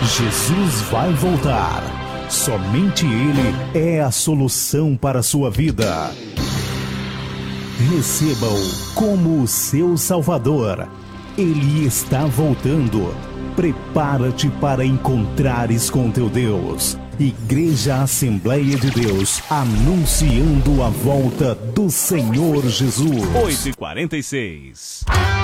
Jesus vai voltar. Somente Ele é a solução para a sua vida. Receba-o como o seu Salvador. Ele está voltando. Prepara-te para encontrares com teu Deus. Igreja Assembleia de Deus, anunciando a volta do Senhor Jesus. 8h46.